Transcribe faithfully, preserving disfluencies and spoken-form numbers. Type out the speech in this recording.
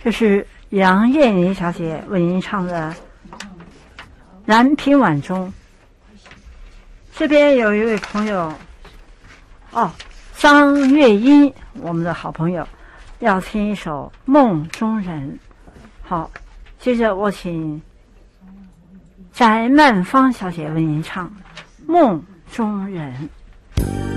这是杨艳妮小姐为您唱的《南屏晚钟》。这边有一位朋友，哦，张月英，我们的好朋友，要听一首《梦中人》。好，接着我请翟曼芳小姐为您唱《梦中人》。